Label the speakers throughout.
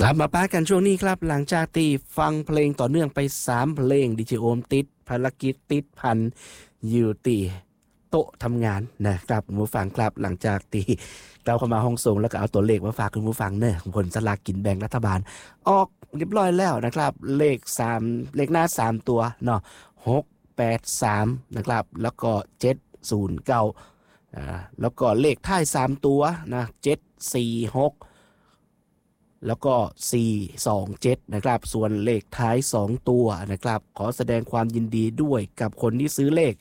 Speaker 1: กลับมาป้ากันช่วงนี้ครับหลังจากที่ฟังเพลงต่อเนื่องไป3เพลงดีเจโอมติดภารกิจติดพันอยู่ตีโต๊ะทำงานนะครับคุณผู้ฟังครับหลังจากที่เราเข้ามาห้องส่งแล้วก็เอาตัวเลขมาฝากคุณผู้ฟังเนอะผลสลากกินแบ่งรัฐบาลออกเรียบร้อยแล้วนะครับเลข3เลขหน้า3ตัวเนาะ683นะครับแล้วก็709แล้วก็เลขท้าย3ตัวนะ746แล้วก็427นะครับส่วนเลขท้าย2ตัวนะครับขอแสดงความยินดีด้วยกับคนที่ซื้อเลข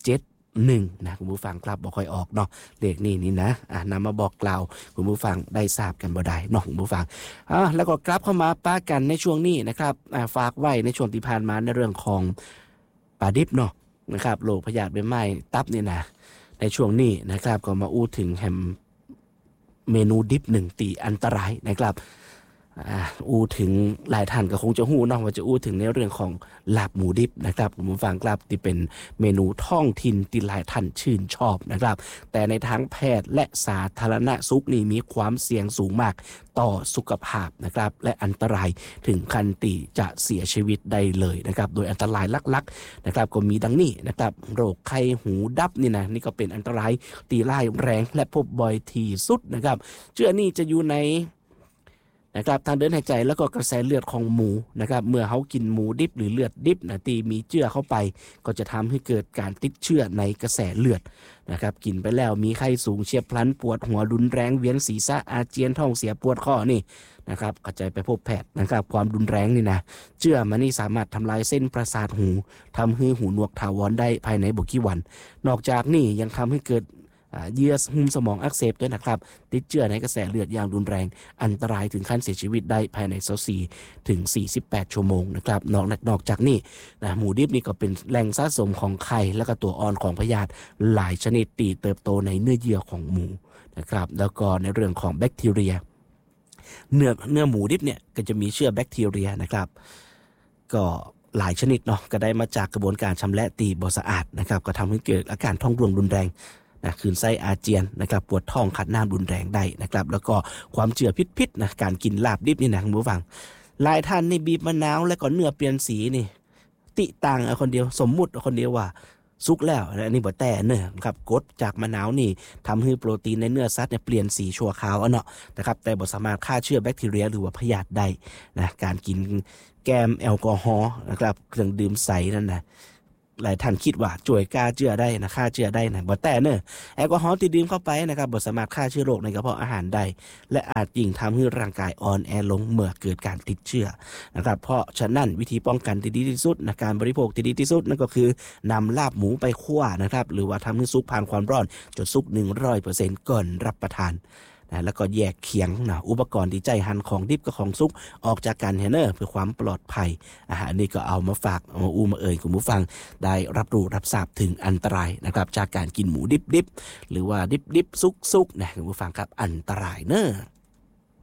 Speaker 1: 71นะคุณผู้ฟังครับบ่ค่อยออกเนาะเลขนี่นะนำมาบอกกล่าวคุณผู้ฟังได้ทราบกันบ่ได้เนาะคุณผู้ฟังแล้วก็กลับเข้ามาป้ากันในช่วงนี้นะครับฝากไว้ในช่วงที่ผ่านมาในเรื่องของปลาดิบเนาะนะครับโรคพยาธิใบไม้ตับนี่นะในช่วงนี้นะครับก็มาอู้ถึงแฮมเมนูดิบ1ตีอันตรายนะครับอู้ถึงหลายท่านก็คงจะหู้เนาะว่าจะอู้ถึงในเรื่องของลาบหมูดิบนะครับคุณผู้ฟังครับที่เป็นเมนูท้องถิ่นที่หลายท่านชื่นชอบนะครับแต่ในทางแพทย์และสาธารณสุขนี่มีความเสี่ยงสูงมากต่อสุขภาพนะครับและอันตรายถึงขั้นที่จะเสียชีวิตได้เลยนะครับโดยอันตรายลักๆนะครับก็มีดังนี้นะครับโรคไข้หูดับนี่ก็เป็นอันตรายตีร้ายแรงและพบบ่อยที่สุดนะครับเชื้อนี้จะอยู่ในนะครับทางเดินหายใจแล้วก็กระแสเลือดของหมูนะครับเมื่อเขากินหมูดิบหรือเลือดดิบที่มีเชื้อเข้าไปก็จะทำให้เกิดการติดเชื้อในกระแสเลือดนะครับกินไปแล้วมีไข้สูงเฉียบพลันปวดหัวรุนแรงเวียนศีรษะอาเจียนท้องเสียปวดข้อนี่นะครับกระจายไปพบแพทย์นะครับความรุนแรงนี่นะเชื้อมันนี่สามารถทำลายเส้นประสาทหูทำให้หูหนวกถาวรได้ภายในบ่กี่วันนอกจากนี่ยังทำให้เกิดเยื่อหุ้มสมองอักเสบด้วยนะครับติดเชื้อในกระแสเลือดอย่างรุนแรงอันตรายถึงขั้นเสียชีวิตได้ภายใน24ถึง48ชั่วโมงนะครับนอกจากนี้หมูดิบนี่ก็เป็นแหล่งสะสมของไข่และก็ตัวอ่อนของพยาธิหลายชนิดที่เติบโตในเนื้อเยื่อของหมูนะครับแล้วก็ในเรื่องของแบคทีเรียเนื้อหมูดิบเนี่ยก็จะมีเชื้อแบคทีเรียนะครับก็หลายชนิดเนาะก็ได้มาจากกระบวนการชำแหละตีบ่สะอาดนะครับก็ทำให้เกิดอาการท้องร่วงรุนแรงคลื่นไส้อาเจียนนะครับปวดท้องขัดน้ำรุนแรงได้นะครับแล้วก็ความเจือพิษนะการกินลาบดิบนี่นะคุณผู้ฟังหลายท่านนี่บีบมะนาวแล้วก็เนื้อเปลี่ยนสีนี่ติต่างคนเดียวสมมุติคนเดียวว่าสุกแล้วอันนี้บ่แต่เนอะครับกดจากมะนาวนี่ทำให้โปรตีนในเนื้อสัตว์เนี่ยเปลี่ยนสีชั่วคราวเนาะนะครับแต่บ่สามารถฆ่าเชื้อแบคทีเรียหรือว่าพยาธิได้นะการกินแก้มแอลกอฮอล์นะครับเครื่องดื่มใสนั่นนะหลายท่านคิดว่าจ่วยกล้าเจือได้นะฆ่าเชื้อได้นะบ่แต่เนอะแอลกอฮอล์ที่ดื่มเข้าไปนะครับบ่สามารถฆ่าเชื้อโรคในกระเพาะอาหารได้และอาจยิ่งทำให้ร่างกายอ่อนแอลงเมื่อเกิดการติดเชื้อนะครับเพราะฉะนั้นวิธีป้องกันที่ดีที่สุดในการบริโภคที่ดีที่สุดนั่นก็คือนำลาบหมูไปคั่วนะครับหรือว่าทำให้สุกผ่านความร้อนจนสุก 100% ก่อนรับประทานแล้วก็แยกเคียงอุปกรณ์ที่ใจหั่นของดิบกับของสุกออกจากกันเพื่อความปลอดภัยอันนี้ก็เอามาฝากมามาเอ่ยคุณผู้ฟังได้รับรู้รับทราบถึงอันตรายนะครับจากการกินหมูดิบๆหรือว่าดิบๆสุกๆนะคุณผู้ฟังครับอันตราย